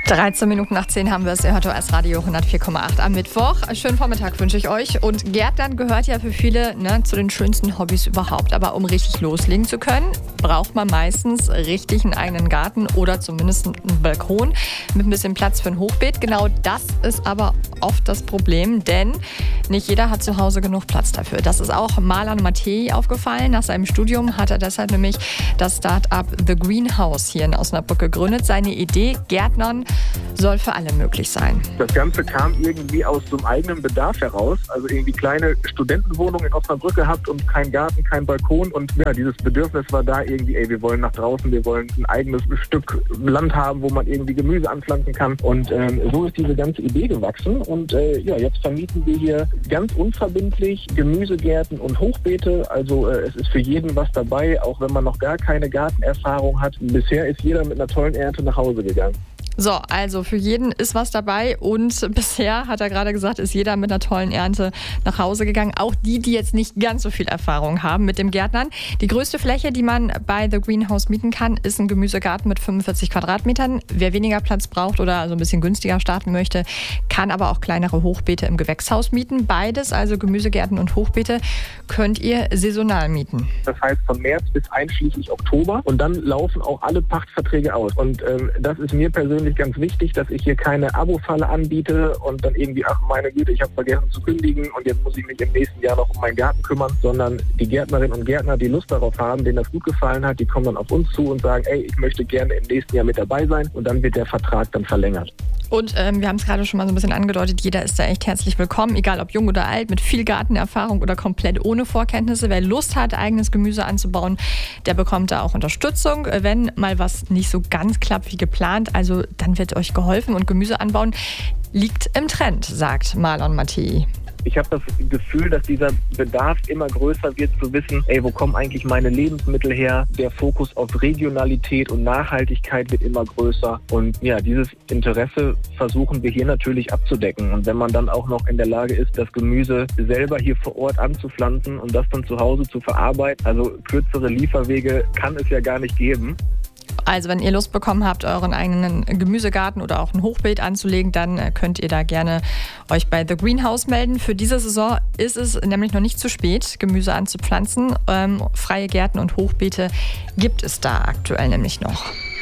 13 Minuten nach 10 haben wir es. Ihr hört OS Radio 104,8 am Mittwoch. Schönen Vormittag wünsche ich euch. Und Gärtnern gehört ja für viele zu den schönsten Hobbys überhaupt. Aber um richtig loslegen zu können, braucht man meistens richtig einen eigenen Garten oder zumindest einen Balkon mit ein bisschen Platz für ein Hochbeet. Genau das ist aber oft das Problem, denn nicht jeder hat zu Hause genug Platz dafür. Das ist auch Marlon Mattei aufgefallen. Nach seinem Studium hat er deshalb nämlich das Start-up The Greenhouse hier in Osnabrück gegründet. Seine Idee, Gärtnern soll für alle möglich sein. Das Ganze kam irgendwie aus so einem eigenen Bedarf heraus. Also irgendwie kleine Studentenwohnungen in Osnabrück gehabt und kein Garten, kein Balkon. Und ja, dieses Bedürfnis war da irgendwie, wir wollen nach draußen, wir wollen ein eigenes Stück Land haben, wo man irgendwie Gemüse anpflanzen kann. Und so ist diese ganze Idee gewachsen. Und jetzt vermieten wir hier ganz unverbindlich Gemüsegärten und Hochbeete. Also es ist für jeden was dabei, auch wenn man noch gar keine Gartenerfahrung hat. Bisher ist jeder mit einer tollen Ernte nach Hause gegangen. So, also für jeden ist was dabei und bisher, hat er gerade gesagt, ist jeder mit einer tollen Ernte nach Hause gegangen. Auch die jetzt nicht ganz so viel Erfahrung haben mit dem Gärtnern. Die größte Fläche, die man bei The Greenhouse mieten kann, ist ein Gemüsegarten mit 45 Quadratmetern. Wer weniger Platz braucht oder also ein bisschen günstiger starten möchte, kann aber auch kleinere Hochbeete im Gewächshaus mieten. Beides, also Gemüsegärten und Hochbeete, könnt ihr saisonal mieten. Das heißt von März bis einschließlich Oktober und dann laufen auch alle Pachtverträge aus. Und das ist mir persönlich ganz wichtig, dass ich hier keine Abo-Falle anbiete und dann irgendwie, ach meine Güte, ich habe vergessen zu kündigen und jetzt muss ich mich im nächsten Jahr noch um meinen Garten kümmern, sondern die Gärtnerinnen und Gärtner, die Lust darauf haben, denen das gut gefallen hat, die kommen dann auf uns zu und sagen, ich möchte gerne im nächsten Jahr mit dabei sein und dann wird der Vertrag dann verlängert. Und wir haben es gerade schon mal so ein bisschen angedeutet, jeder ist da echt herzlich willkommen, egal ob jung oder alt, mit viel Gartenerfahrung oder komplett ohne Vorkenntnisse. Wer Lust hat, eigenes Gemüse anzubauen, der bekommt da auch Unterstützung, wenn mal was nicht so ganz klappt wie geplant. Also dann wird euch geholfen und Gemüse anbauen liegt im Trend, sagt Marlon Mattei. Ich habe das Gefühl, dass dieser Bedarf immer größer wird, zu wissen, wo kommen eigentlich meine Lebensmittel her? Der Fokus auf Regionalität und Nachhaltigkeit wird immer größer. Und ja, dieses Interesse versuchen wir hier natürlich abzudecken. Und wenn man dann auch noch in der Lage ist, das Gemüse selber hier vor Ort anzupflanzen und das dann zu Hause zu verarbeiten, also kürzere Lieferwege kann es ja gar nicht geben. Also wenn ihr Lust bekommen habt, euren eigenen Gemüsegarten oder auch ein Hochbeet anzulegen, dann könnt ihr da gerne euch bei The Greenhouse melden. Für diese Saison ist es nämlich noch nicht zu spät, Gemüse anzupflanzen. Freie Gärten und Hochbeete gibt es da aktuell nämlich noch.